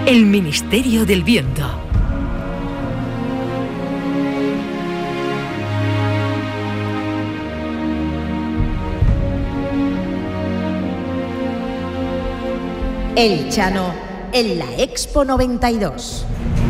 El Ministerio del Viento. El Chano en la Expo 92.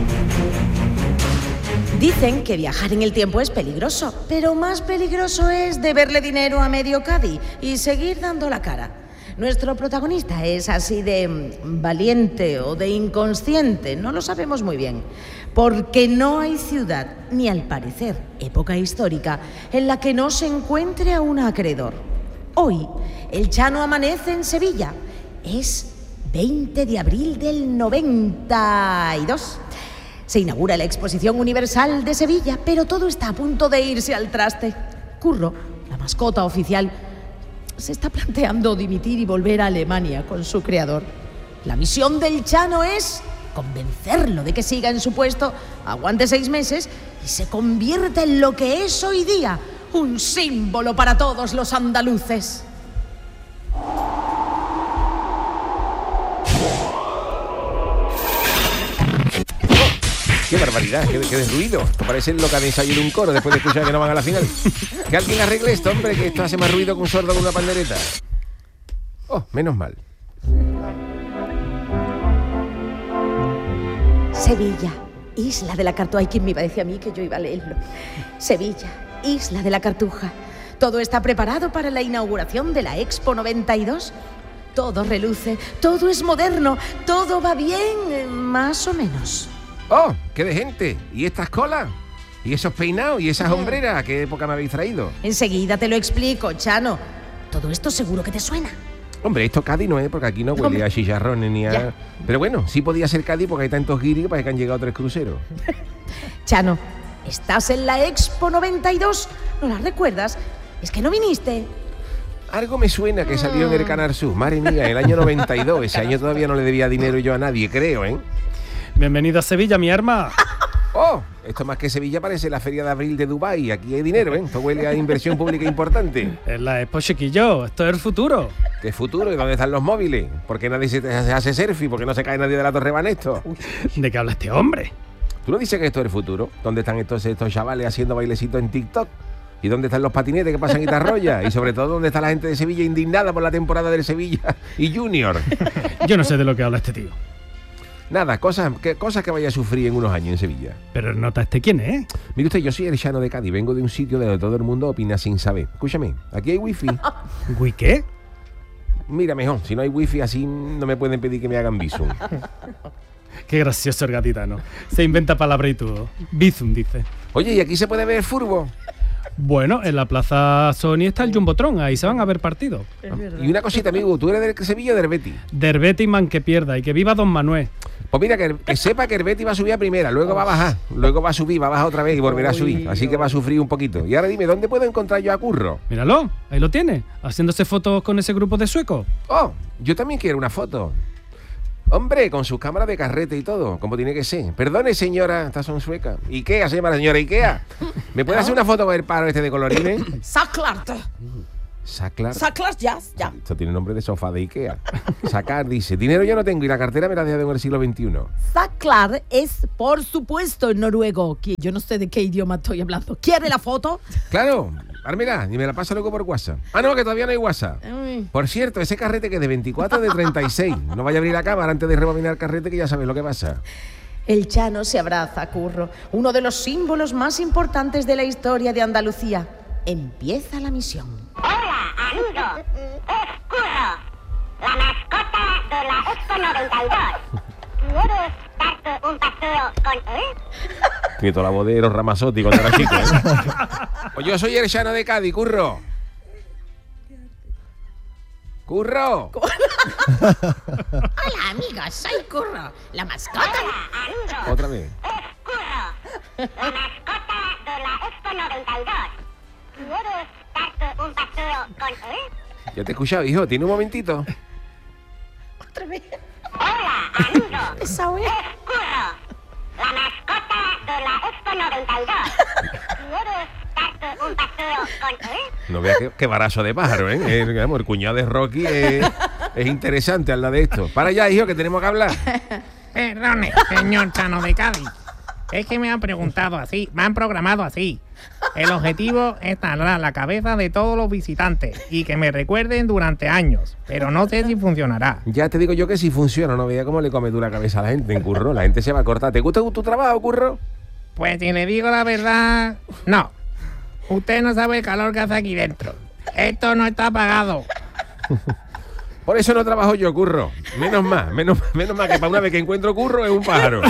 Dicen que viajar en el tiempo es peligroso, pero más peligroso es deberle dinero a medio Cádiz y seguir dando la cara. Nuestro protagonista es así de valiente o de inconsciente, no lo sabemos muy bien, porque no hay ciudad, ni al parecer época histórica, en la que no se encuentre a un acreedor. Hoy, el Chano amanece en Sevilla. Es 20 de abril del 92. Se inaugura la Exposición Universal de Sevilla, pero todo está a punto de irse al traste. Curro, la mascota oficial, se está planteando dimitir y volver a Alemania con su creador. La misión del Chano es convencerlo de que siga en su puesto, aguante 6 meses y se convierta en lo que es hoy día, un símbolo para todos los andaluces. ¡Qué barbaridad! ¡Qué desruido! Esto parece lo que han ensayado un coro después de escuchar que no van a la final. Que alguien arregle esto, hombre, que esto hace más ruido que un sordo con una pandereta. Oh, menos mal. Sevilla, isla de la Cartuja. Ay, ¿quién me iba a decir a mí que yo iba a leerlo? Sevilla, isla de la Cartuja. Todo está preparado para la inauguración de la Expo 92. Todo reluce, todo es moderno, todo va bien, más o menos. ¡Oh, qué de gente! ¿Y estas colas? ¿Y esos peinados? ¿Y esas hombreras? ¿A qué época me habéis traído? Enseguida te lo explico, Chano. Todo esto seguro que te suena. Hombre, esto Cádiz no es, porque aquí no huele a chicharrones ni a... Ya. Pero bueno, sí podía ser Cádiz porque hay tantos guiris para que han llegado 3 cruceros. Chano, estás en la Expo 92. ¿No la recuerdas? Es que no viniste. Algo me suena que salió en el Canal Sur. Madre mía, el año 92. Ese año todavía no le debía dinero yo a nadie, creo, ¿eh? Bienvenido a Sevilla, mi arma. ¡Oh! Esto más que Sevilla parece la feria de abril de Dubái. Aquí hay dinero, ¿eh? Esto huele a inversión pública importante. Es la Expo, chiquillo. Esto es el futuro. ¿Qué futuro? ¿Y dónde están los móviles? ¿Por qué nadie se hace selfie? ¿Por qué no se cae nadie de la Torre Banesto? ¿De qué habla este hombre? ¿Tú no dices que esto es el futuro? ¿Dónde están estos chavales haciendo bailecitos en TikTok? ¿Y dónde están los patinetes que pasan guitarrolla? Y sobre todo, ¿dónde está la gente de Sevilla indignada por la temporada del Sevilla y Junior? Yo no sé de lo que habla este tío. Nada, cosas que vaya a sufrir en unos años en Sevilla. Pero nota este quién es. Mire usted, yo soy el Chano de Cádiz, vengo de un sitio donde todo el mundo opina sin saber. Escúchame, aquí hay wifi. ¿Uy qué? Mira, mejor, si no hay wifi así no me pueden pedir que me hagan visum. Qué gracioso el gatitano. Se inventa palabra y todo. Bizum, dice. Oye, ¿y aquí se puede ver el furbo? Bueno, en la Plaza Sony está el Jumbotron, ahí se van a ver partidos. Y una cosita, amigo, ¿tú eres del Sevilla o del Betis? Del Betis, man que pierda, y que viva Don Manuel. Pues mira, que sepa que el Betis va a subir a primera, luego va a bajar, luego va a subir, va a bajar otra vez y volverá a subir. Así que va a sufrir un poquito. Y ahora dime, ¿dónde puedo encontrar yo a Curro? Míralo, ahí lo tiene, haciéndose fotos con ese grupo de suecos. Oh, yo también quiero una foto. Hombre, con sus cámaras de carrete y todo, como tiene que ser. Perdone, señora, estas son suecas. Ikea, se llama la señora Ikea. ¿Me puede hacer una foto con el paro este de colorines? Saklart. Sacar. Saklart, ya. Esto tiene nombre de sofá de Ikea. Sacar, dice. Dinero yo no tengo y la cartera me la dejado en el siglo XXI. Saklart es, por supuesto, en noruego. Que yo no sé de qué idioma estoy hablando. ¿Quiere la foto? Claro. Ármela, y me la pasa luego por WhatsApp. Ah, no, que todavía no hay WhatsApp. Por cierto, ese carrete que es de 24 de 36. No vaya a abrir la cámara antes de rebobinar el carrete, que ya sabes lo que pasa. El Chano se abraza a Curro, uno de los símbolos más importantes de la historia de Andalucía. Empieza la misión. Hola, amigos. Es Curro, la mascota de la Expo 92. ¿Quieres darte un paseo con él? Tiene toda la voz de Eros Ramazzotti cuando era chico, ¿eh? Pues yo soy el Chano de Cádiz, Curro. ¡Curro! Hola, amigos, soy Curro, la mascota. Hola, amigos. Otra vez. Es Curro, la mascota de la Expo 92. ¿Quieres darte un paseo con él? Ya te he escuchado, hijo. ¿Tiene un momentito? Otra vez. Hola, amigos. Esa vez. Es Curro, la mascota de la Expo 92. ¿Quieres darte un paseo con él? No veas qué barazo de pájaro, ¿eh? El cuñado de Rocky es interesante hablar de esto. Para allá, hijo, que tenemos que hablar. Perdone, señor Chano de Cádiz. Es que me han preguntado así, me han programado así. El objetivo es talar la cabeza de todos los visitantes y que me recuerden durante años, pero no sé si funcionará. Ya te digo yo que si funciona, no veía cómo le come tú la cabeza a la gente en Curro. La gente se va a cortar. ¿Te gusta tu trabajo, Curro? Pues si le digo la verdad, no. Usted no sabe el calor que hace aquí dentro. Esto no está apagado. Por eso no trabajo yo, Curro. Menos mal que para una vez que encuentro Curro es un pájaro.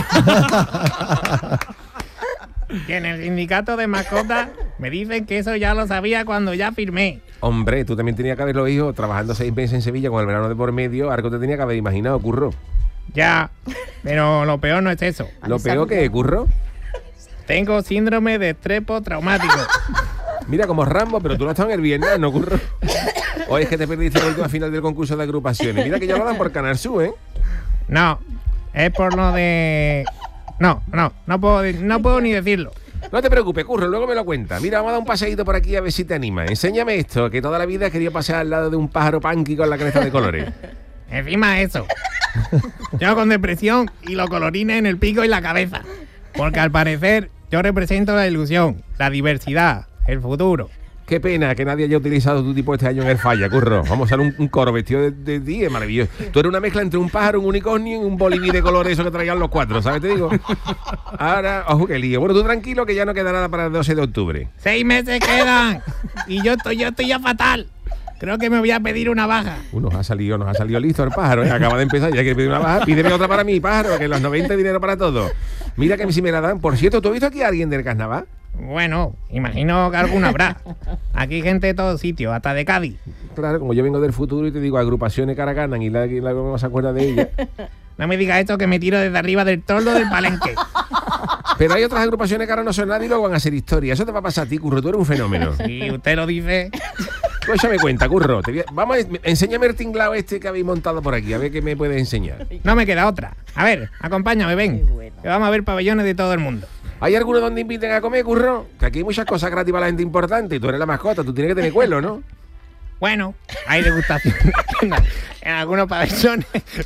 Y en el sindicato de mascotas me dicen que eso ya lo sabía cuando ya firmé. Hombre, tú también tenías que haberlo hijo trabajando 6 meses en Sevilla con el verano de por medio. Algo te tenía que haber imaginado, Curro. Ya, pero lo peor no es eso. ¿Lo peor que es, Curro? Tengo síndrome de estrés postraumático. Mira, como Rambo, pero tú no has estado en el viernes, ¿no, Curro? Hoy es que te perdiste la última final del concurso de agrupaciones. Mira que ya lo dan por Canal Sur, ¿eh? No, es por lo de... No puedo ni decirlo. No te preocupes, Curro, luego me lo cuentas. Mira, vamos a dar un paseíto por aquí a ver si te anima. Enséñame esto, que toda la vida quería pasear al lado de un pájaro punky con la cresta de colores. Encima eso. Yo con depresión y los colorines en el pico y la cabeza. Porque al parecer yo represento la ilusión, la diversidad, el futuro. Qué pena que nadie haya utilizado tu tipo este año en el falla, Curro. Vamos a hacer un coro vestido de ti, es maravilloso. Tú eres una mezcla entre un pájaro, un unicornio y un boliví de colores, eso que traigan los 4, ¿sabes? Te digo. Ahora, ojo, qué lío. Bueno, tú tranquilo que ya no queda nada para el 12 de octubre. 6 meses quedan. Y yo estoy ya fatal. Creo que me voy a pedir una baja. Nos ha salido listo el pájaro, ¿eh? Acaba de empezar, ya que pedir una baja. Pídeme otra para mí, pájaro, que en los 90 hay dinero para todo. Mira que si me la dan. Por cierto, ¿tú has visto aquí a alguien del carnaval? Bueno, imagino que alguna habrá. Aquí hay gente de todos sitios, hasta de Cádiz. Claro, como yo vengo del futuro y te digo, agrupaciones que ahora ganan y la no se acuerda de ella. No me digas esto que me tiro desde arriba del toldo del palenque. Pero hay otras agrupaciones que ahora no son nadie y luego van a hacer historia. Eso te va a pasar a ti, Curro, tú eres un fenómeno. Si usted lo dice. Pues échame cuenta, Curro. Vamos, enséñame el tinglao este que habéis montado por aquí, a ver qué me puedes enseñar. No me queda otra. A ver, acompáñame, ven. Que vamos a ver pabellones de todo el mundo. ¿Hay alguno donde inviten a comer, Curro? Que aquí hay muchas cosas gratis para la gente importante y tú eres la mascota, tú tienes que tener cuelo, ¿no? Bueno, hay degustaciones en algunos pabellones.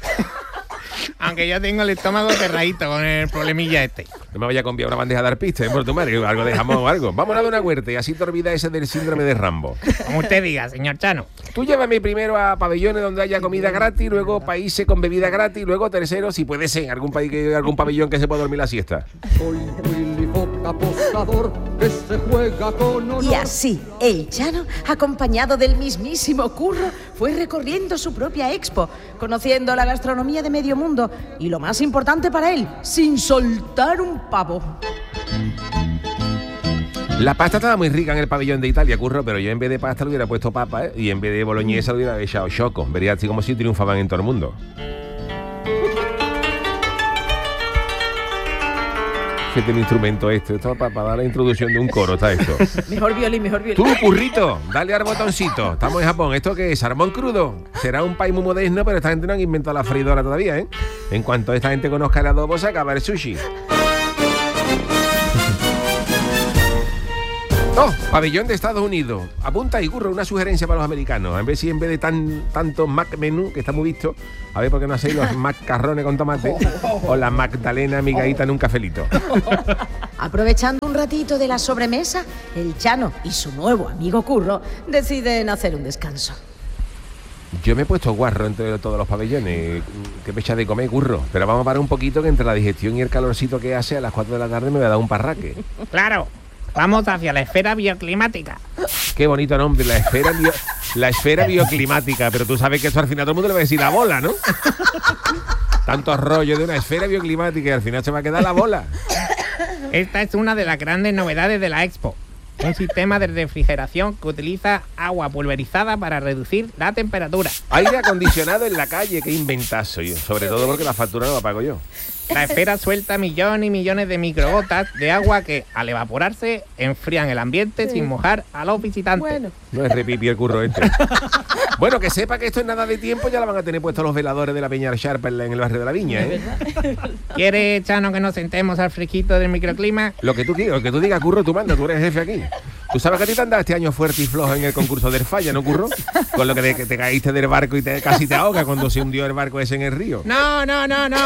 Aunque yo tengo el estómago cerradito con el problemilla este. No me vaya a conviar una bandeja de arpistas, por tu madre, algo de jamón o algo. Vámonos a dar una huerta y así te olvidas ese del síndrome de Rambo. Como usted diga, señor Chano. Tú llévame primero a pabellones donde haya comida gratis, luego países con bebida gratis, luego tercero, si puede ser, algún pabellón que se pueda dormir la siesta. Soy Willy Fox, apostador que se juega con honor. Y así, el Chano, acompañado del mismísimo Curro, fue recorriendo su propia expo, conociendo la gastronomía de medio mundo y, lo más importante para él, sin soltar un pavo. La pasta estaba muy rica en el pabellón de Italia, Curro, pero yo en vez de pasta le hubiera puesto papa, ¿eh? Y en vez de boloñesa le hubiera echado choco. Vería así como si triunfaban en todo el mundo. ¿Qué tiene instrumento esto? Esto para dar la introducción de un coro, está esto. Mejor violín. Tú, Currito, dale al botoncito. Estamos en Japón. ¿Esto qué es? ¿Salmón crudo? Será un país muy moderno, pero esta gente no han inventado la freidora todavía, ¿eh? En cuanto esta gente conozca el adobo, se acaba el sushi. ¡Oh! Pabellón de Estados Unidos. Apunta ahí, Curro, una sugerencia para los americanos. A ver si en vez de tanto Mac menú, que está muy visto, a ver por qué no hacéis los macarrones con tomate o la Magdalena migadita en un cafelito. Aprovechando un ratito de la sobremesa, el Chano y su nuevo amigo Curro deciden hacer un descanso. Yo me he puesto guarro entre todos los pabellones. Qué fecha de comer, Curro. Pero vamos a parar un poquito, que entre la digestión y el calorcito que hace a las 4 de la tarde me va a dar un parraque. Claro. Vamos hacia la esfera bioclimática. Qué bonito nombre, la esfera bioclimática. Pero tú sabes que eso al final todo el mundo le va a decir la bola, ¿no? Tantos rollos de una esfera bioclimática y al final se va a quedar la bola. Esta es una de las grandes novedades de la Expo. Un sistema de refrigeración que utiliza agua pulverizada para reducir la temperatura. Aire acondicionado en la calle, qué inventazo. Sobre todo porque la factura no la pago yo. La esfera suelta millones y millones de microgotas de agua que, al evaporarse, enfrían el ambiente sin mojar a los visitantes. Bueno. No es repipi el curro este. Bueno, que sepa que esto en nada de tiempo ya la van a tener puestos los veladores de la Peña Sharp en el barrio de la Viña, ¿eh? ¿Quiere, Chano, que nos sentemos al fresquito del microclima? Lo que tú digas, Curro, tú manda, tú eres jefe aquí. Tú sabes que a ti te han dado este año fuerte y flojo en el concurso del falla, ¿no, Curro? Con lo que te caíste del barco y casi te ahogas cuando se hundió el barco ese en el río. No.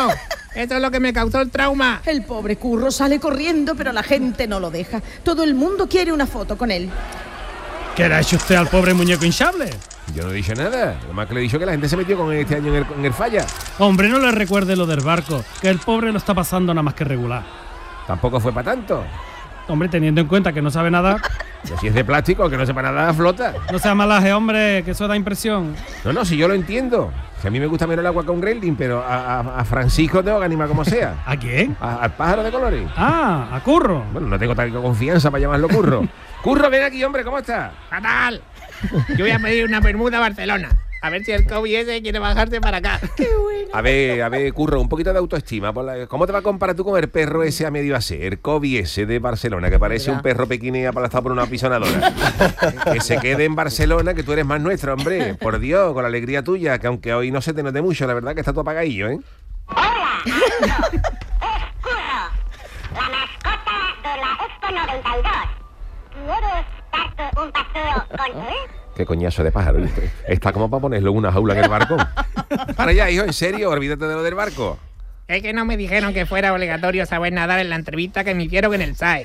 Eso es lo que me causó el trauma. El pobre Curro sale corriendo, pero la gente no lo deja. Todo el mundo quiere una foto con él. ¿Qué le ha hecho usted al pobre muñeco hinchable? Yo no he dicho nada. Además que le he dicho que la gente se metió con él este año en el falla. Hombre, no le recuerde lo del barco, que el pobre lo está pasando nada más que regular. Tampoco fue para tanto. Hombre, teniendo en cuenta que no sabe nadar, Pero si es de plástico, que no sepa nada, flota. no sea malaje, hombre, que eso da impresión. No, si yo lo entiendo. Si a mí me gusta menos el agua que un gremlin, pero a Francisco tengo que animar como sea. ¿A quién? Al pájaro de colores. Ah, a Curro. Bueno, no tengo tanta confianza para llamarlo Curro. Curro, ven aquí, hombre, ¿cómo estás? ¡Fatal! Yo voy a pedir una bermuda a Barcelona. A ver si el COVID ese quiere bajarse para acá. A ver, Curro, un poquito de autoestima. ¿Cómo te vas a comparar tú con el perro ese a medio hacer? El Kobe ese de Barcelona, que parece un perro pequinés aplastado por una apisonadora. Que se quede en Barcelona, que tú eres más nuestro, hombre. Por Dios, con la alegría tuya, que aunque hoy no se te note mucho, la verdad que está todo apagadillo, ¿eh? Hola, amigo. Es Curro, la mascota de la Expo 92. ¿Quieres darte un paseo con él? Qué coñazo de pájaro. Está como para ponerlo en una jaula en el barco. Para allá, hijo, en serio, olvídate de lo del barco. Es que no me dijeron que fuera obligatorio saber nadar en la entrevista que me hicieron en el SAE.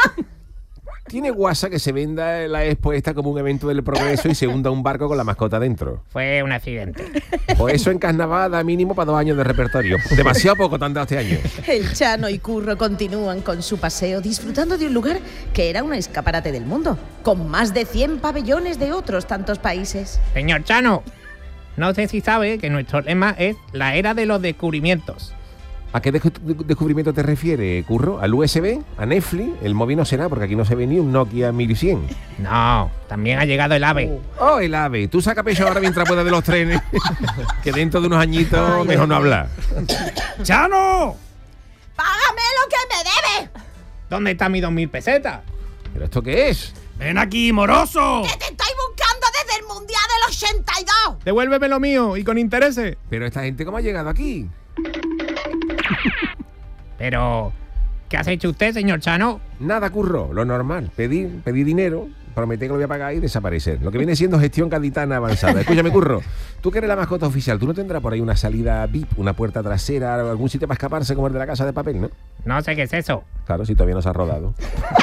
Tiene guasa que se venda la expo esta como un evento del progreso y se hunda un barco con la mascota dentro. Fue un accidente. Pues eso en carnaval da mínimo para 2 años de repertorio. Demasiado poco te han dado este año. El Chano y Curro continúan con su paseo disfrutando de un lugar que era un escaparate del mundo, con más de 100 pabellones de otros tantos países. Señor Chano, no sé si sabe que nuestro lema es la era de los descubrimientos. ¿A qué descubrimiento te refieres, Curro? ¿Al USB? ¿A Netflix? El móvil no será, porque aquí no se ve ni un Nokia 1100. No, también ha llegado el AVE. Oh, el AVE. Tú saca pecho ahora mientras puedas de los trenes. Que dentro de unos añitos mejor no hablar. ¡Chano! ¡Págame lo que me debes! ¿Dónde está mi 2.000 pesetas? ¿Pero esto qué es? ¡Ven aquí, moroso! ¡Que te estoy buscando desde el Mundial del 82! Devuélveme lo mío y con intereses. ¿Pero esta gente cómo ha llegado aquí? Pero, ¿qué has hecho usted, señor Chano? Nada, Curro. Lo normal. Pedir dinero, prometer que lo voy a pagar y desaparecer. Lo que viene siendo gestión gaditana avanzada. Escúchame, Curro. Tú que eres la mascota oficial, ¿tú no tendrás por ahí una salida VIP, una puerta trasera, algún sitio para escaparse como el de la Casa de Papel, no? No sé qué es eso. Claro, si todavía no se ha rodado.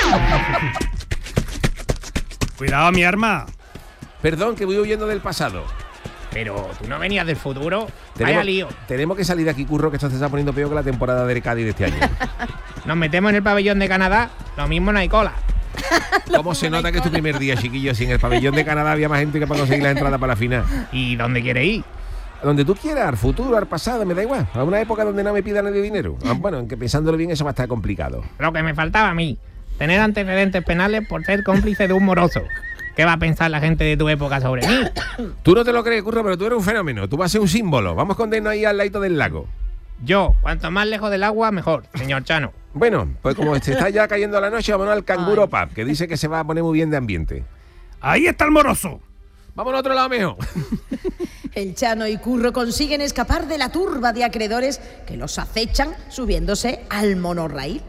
Cuidado, mi arma. Perdón, que voy huyendo del pasado. Pero, ¿tú no venías del futuro? Vaya lío. Tenemos que salir de aquí, Curro, que esto se está poniendo peor que la temporada del Cádiz de este año. Nos metemos en el pabellón de Canadá, lo mismo no hay cola. ¿Cómo se nota que es tu primer día, chiquillo? Si en el pabellón de Canadá había más gente que para conseguir la entrada para la final. ¿Y dónde quiere ir? A donde tú quieras, al futuro, al pasado, me da igual. A una época donde no me pida nadie dinero. Bueno, aunque pensándolo bien eso va a estar complicado. Lo que me faltaba a mí, tener antecedentes penales por ser cómplice de un moroso. ¿Qué va a pensar la gente de tu época sobre mí? Tú no te lo crees, Curro, pero tú eres un fenómeno. Tú vas a ser un símbolo. Vamos a escondernos ahí al ladito del lago. Yo, cuanto más lejos del agua, mejor, señor Chano. Bueno, pues como se está ya cayendo la noche, vámonos al Canguro Pub, que dice que se va a poner muy bien de ambiente. ¡Ahí está el moroso! Vamos al otro lado mejor. El Chano y Curro consiguen escapar de la turba de acreedores que los acechan subiéndose al monorraíl.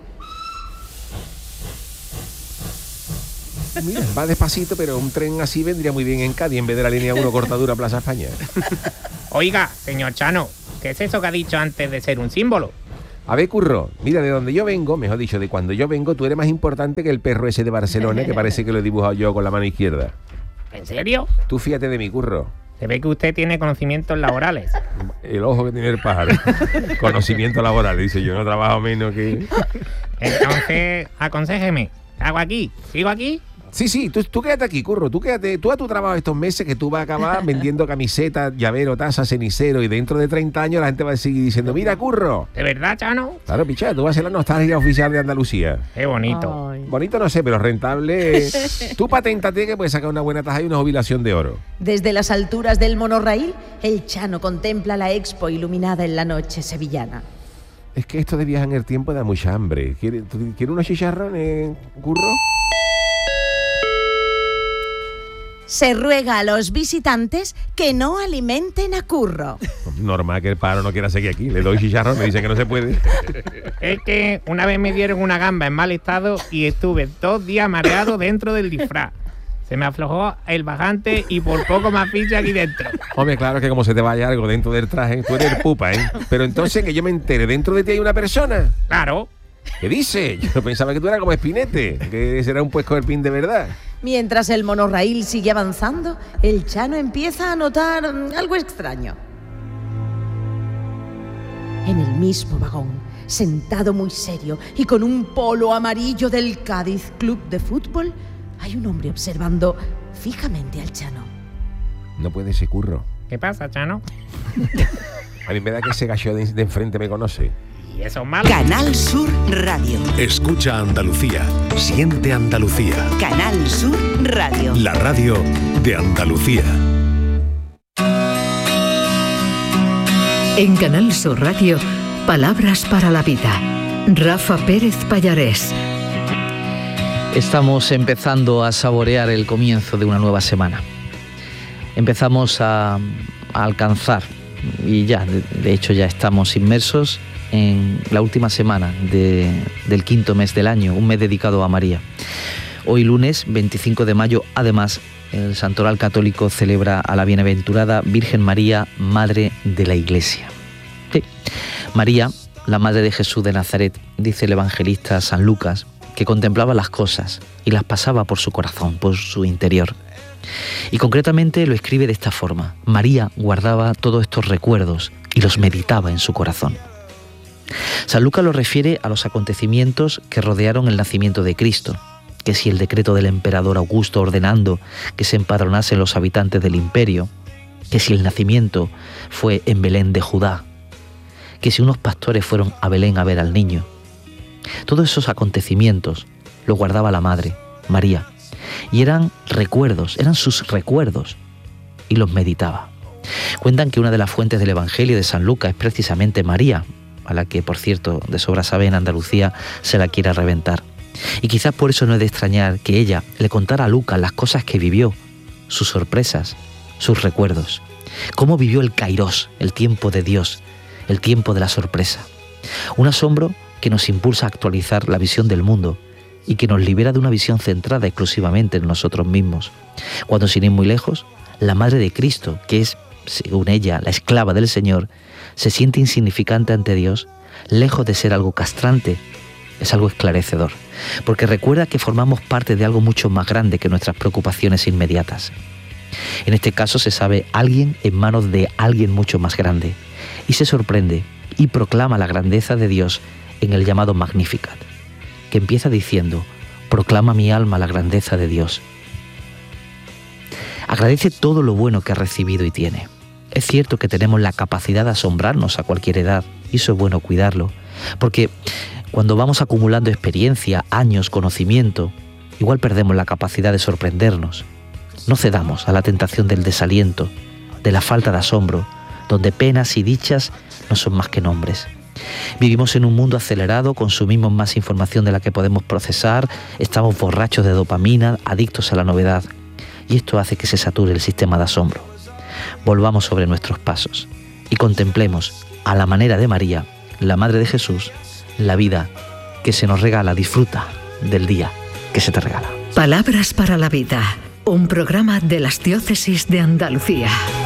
Mira, va despacito, pero un tren así vendría muy bien en Cádiz en vez de la línea 1 Cortadura Plaza España. Oiga, señor Chano, ¿qué es eso que ha dicho antes de ser un símbolo? A ver, Curro, mira, de donde yo vengo, mejor dicho, de cuando yo vengo, tú eres más importante que el perro ese de Barcelona, que parece que lo he dibujado yo con la mano izquierda. ¿En serio? Tú fíjate de mi, Curro. Se ve que usted tiene conocimientos laborales. El ojo que tiene el pájaro. Conocimiento laboral, dice yo, no trabajo menos que... Entonces, aconséjeme, ¿qué hago aquí? ¿Sigo aquí? Sí, tú quédate aquí, Curro, tú quédate, tú a tu trabajo estos meses que tú vas a acabar vendiendo camisetas, llavero, tazas, cenicero y dentro de 30 años la gente va a seguir diciendo, mira, Curro. ¿De verdad, Chano? Claro, picha, tú vas a ser la nostalgia oficial de Andalucía. Qué bonito. Ay. Bonito no sé, pero rentable. Tú paténtate que puedes sacar una buena taja y una jubilación de oro. Desde las alturas del monorraíl, el Chano contempla la expo iluminada en la noche sevillana. Es que esto de viajar en el tiempo da mucha hambre. ¿Quieres unos chicharrones, Curro? Se ruega a los visitantes que no alimenten a Curro. Normal que el pájaro no quiera seguir aquí. Le doy chicharrón, me dicen que no se puede. Es que una vez me dieron una gamba en mal estado y estuve 2 días mareado dentro del disfraz. Se me aflojó el bajante y por poco más pinche aquí dentro. Hombre, claro que como se te vaya algo dentro del traje, tú eres el pupa, ¿eh? Pero entonces, que yo me entere, ¿dentro de ti hay una persona? Claro. ¿Qué dice? Yo pensaba que tú eras como Espinete, que será un puesco del pin de verdad. Mientras el monorraíl sigue avanzando, el Chano empieza a notar algo extraño. En el mismo vagón, sentado muy serio y con un polo amarillo del Cádiz Club de Fútbol, hay un hombre observando fijamente al Chano. No puede ser, Curro. ¿Qué pasa, Chano? A mí me da que ese gallo de enfrente me conoce. ¿Y eso es malo? Canal Sur Radio. Escucha Andalucía. Siente Andalucía. Canal Sur Radio. La radio de Andalucía. En Canal Sur Radio, Palabras para la Vida. Rafa Pérez Pallarés. Estamos empezando a saborear el comienzo de una nueva semana. Empezamos a alcanzar, y ya, de hecho ya estamos inmersos en la última semana del quinto mes del año, un mes dedicado a María. Hoy lunes 25 de mayo, además, el Santoral Católico celebra a la bienaventurada Virgen María, Madre de la Iglesia. Sí. María, la Madre de Jesús de Nazaret, dice el evangelista San Lucas, que contemplaba las cosas y las pasaba por su corazón, por su interior. Y concretamente lo escribe de esta forma: María guardaba todos estos recuerdos y los meditaba en su corazón. San Lucas lo refiere a los acontecimientos que rodearon el nacimiento de Cristo, que si el decreto del emperador Augusto ordenando que se empadronasen los habitantes del imperio, que si el nacimiento fue en Belén de Judá, que si unos pastores fueron a Belén a ver al niño. Todos esos acontecimientos los guardaba la Madre, María, y eran recuerdos, eran sus recuerdos, y los meditaba. Cuentan que una de las fuentes del Evangelio de San Lucas es precisamente María, a la que, por cierto, de sobra sabe en Andalucía se la quiere reventar. Y quizás por eso no es de extrañar que ella le contara a Lucas las cosas que vivió, sus sorpresas, sus recuerdos. Cómo vivió el Kairos, el tiempo de Dios, el tiempo de la sorpresa. Un asombro que nos impulsa a actualizar la visión del mundo y que nos libera de una visión centrada exclusivamente en nosotros mismos. Cuando, sin ir muy lejos, la Madre de Cristo, que es, según ella, la esclava del Señor, se siente insignificante ante Dios, lejos de ser algo castrante, es algo esclarecedor, porque recuerda que formamos parte de algo mucho más grande que nuestras preocupaciones inmediatas. En este caso se sabe alguien en manos de alguien mucho más grande, y se sorprende y proclama la grandeza de Dios en el llamado Magnificat, que empieza diciendo: proclama mi alma la grandeza de Dios. Agradece todo lo bueno que ha recibido y tiene. Es cierto que tenemos la capacidad de asombrarnos a cualquier edad, y eso es bueno cuidarlo, porque cuando vamos acumulando experiencia, años, conocimiento, igual perdemos la capacidad de sorprendernos. No cedamos a la tentación del desaliento, de la falta de asombro, donde penas y dichas no son más que nombres. Vivimos en un mundo acelerado, consumimos más información de la que podemos procesar, estamos borrachos de dopamina, adictos a la novedad, y esto hace que se sature el sistema de asombro. Volvamos sobre nuestros pasos y contemplemos, a la manera de María, la Madre de Jesús, la vida que se nos regala. Disfruta del día que se te regala. Palabras para la Vida, un programa de las Diócesis de Andalucía.